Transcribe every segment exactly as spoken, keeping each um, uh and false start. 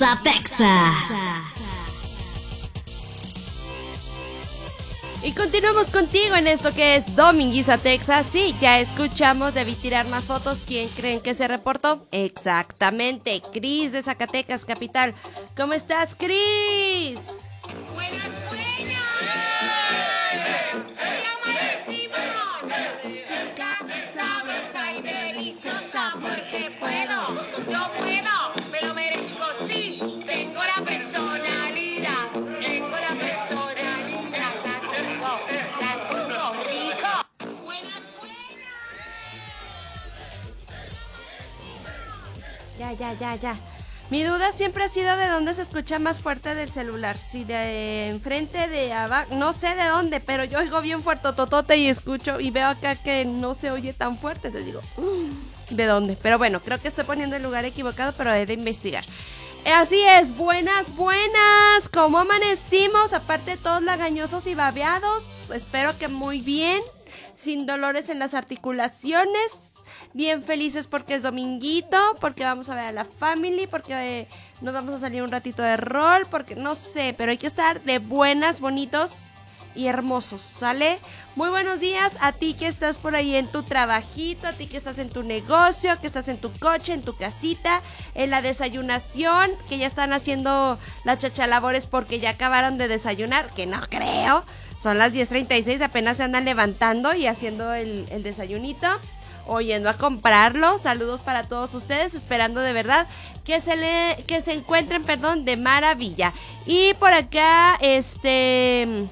Texa. Y continuamos contigo en esto que es Dominguiza Texas. Sí, ya escuchamos, debí tirar más fotos. ¿Quién creen que se reportó? Exactamente, Cris de Zacatecas, capital. ¿Cómo estás, Cris? Buenas, buenas. Hoy amanecimos. Rica, sabrosa y deliciosa porque puedo, yo puedo, me lo merezco, sí. Tengo la personalidad, tengo la personalidad, la tengo, la tengo rico. Buenas, buenas. Ya, ya, ya, ya. Mi duda siempre ha sido de dónde se escucha más fuerte del celular. Si de enfrente, de abajo, no sé de dónde, pero yo oigo bien fuerte totote y escucho y veo acá que no se oye tan fuerte. Entonces digo, uh, ¿de dónde? Pero bueno, creo que estoy poniendo el lugar equivocado, pero he de investigar. Así es, buenas, buenas. ¿Cómo amanecimos? Aparte de todos lagañosos y babeados, espero que muy bien, sin dolores en las articulaciones. Bien felices porque es dominguito, porque vamos a ver a la family, porque eh, nos vamos a salir un ratito de rol, porque no sé, pero hay que estar de buenas, bonitos y hermosos, ¿sale? Muy buenos días a ti que estás por ahí en tu trabajito, a ti que estás en tu negocio, que estás en tu coche, en tu casita, en la desayunación, que ya están haciendo las chachalabores porque ya acabaron de desayunar, que no creo, son las diez treinta y seis, apenas se andan levantando y haciendo el, el desayunito. O yendo a comprarlo. Saludos para todos ustedes, esperando de verdad que se le que se encuentren, perdón, de maravilla. Y por acá, este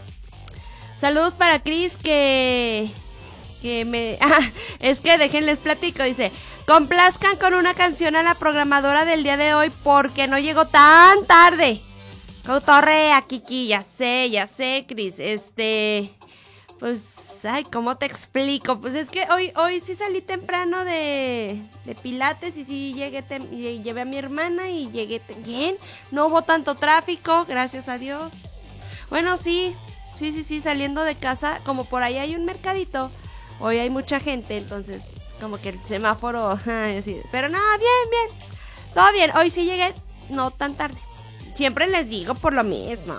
saludos para Cris que que me ah, es que déjenles platico, dice, complazcan con una canción a la programadora del día de hoy porque no llegó tan tarde. Cotorrea, Kiki, ya sé, ya sé, Cris, este pues, ay, ¿cómo te explico? Pues es que hoy hoy sí salí temprano de, de Pilates y sí llegué, tem- y llevé a mi hermana y llegué te- bien. No hubo tanto tráfico, gracias a Dios. Bueno, sí, sí, sí, sí, saliendo de casa, como por ahí hay un mercadito, hoy hay mucha gente, entonces como que el semáforo, ay, así, pero no, bien, bien, todo bien. Hoy sí llegué, no tan tarde. Siempre les digo por lo mismo.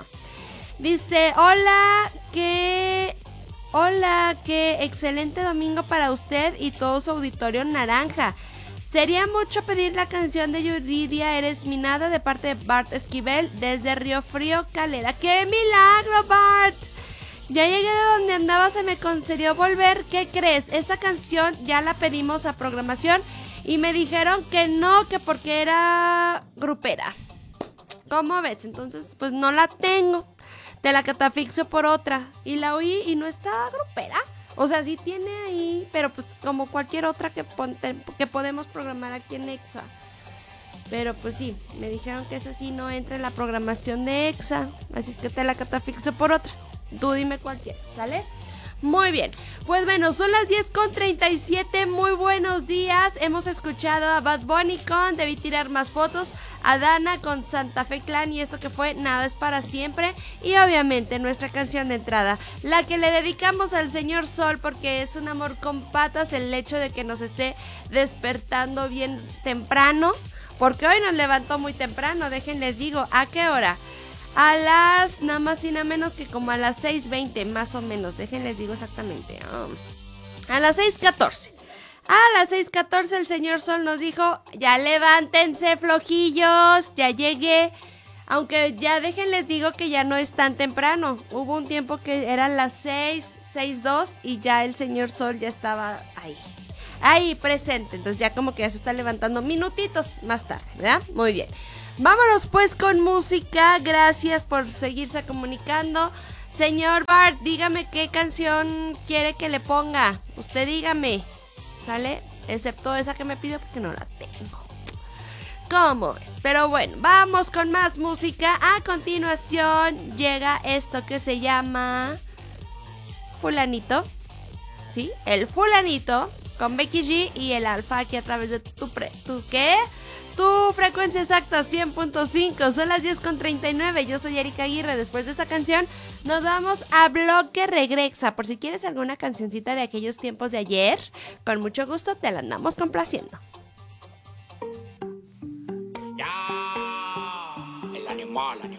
Dice, hola, que... Hola, qué excelente domingo para usted y todo su auditorio naranja. Sería mucho pedir la canción de Yuridia, Eres mi nada, de parte de Bart Esquivel, desde Río Frío, Calera. ¡Qué milagro, Bart! Ya llegué de donde andaba, se me concedió volver. ¿Qué crees? Esta canción ya la pedimos a programación y me dijeron que no, que porque era grupera. ¿Cómo ves? Entonces, pues no la tengo. Te la catafixo por otra. Y la oí y no está grupera. O sea, sí tiene ahí, pero pues como cualquier otra que, ponte, que podemos programar aquí en Exa. Pero pues sí, me dijeron que esa sí no entra en la programación de Exa. Así es que te la catafixo por otra. Tú dime cuál quieres, ¿sale? Muy bien, pues bueno, son las diez con treinta y siete, muy buenos días. Hemos escuchado a Bad Bunny con Debí tirar más fotos, a Dana con Santa Fe Clan y esto que fue Nada es para siempre. Y obviamente nuestra canción de entrada, la que le dedicamos al señor Sol porque es un amor con patas el hecho de que nos esté despertando bien temprano. Porque hoy nos levantó muy temprano, déjenles digo, ¿a qué hora? A las, nada más y nada menos que como a las seis veinte, más o menos. Déjenles digo exactamente. Um, a las seis catorce. A las seis catorce el señor Sol nos dijo, ya levántense flojillos, ya llegué. Aunque ya déjenles digo que ya no es tan temprano. Hubo un tiempo que eran las seis, seis dos y ya el señor Sol ya estaba ahí. Ahí presente. Entonces ya como que ya se está levantando minutitos más tarde, ¿verdad? Muy bien. Vámonos pues con música, gracias por seguirse comunicando. Señor Bart, dígame qué canción quiere que le ponga. Usted dígame, ¿sale? Excepto esa que me pidió porque no la tengo. ¿Cómo es? Pero bueno, vamos con más música. A continuación llega esto que se llama Fulanito. ¿Sí? El Fulanito con Becky G y el Alfa aquí a través de tu... Pre ¿Tu qué? Tu frecuencia exacta cien punto cinco, son las diez con treinta y nueve, yo soy Erika Aguirre. Después de esta canción nos vamos a Bloque Regresa. Por si quieres alguna cancioncita de aquellos tiempos de ayer, con mucho gusto te la andamos complaciendo. Ya. animal, animal.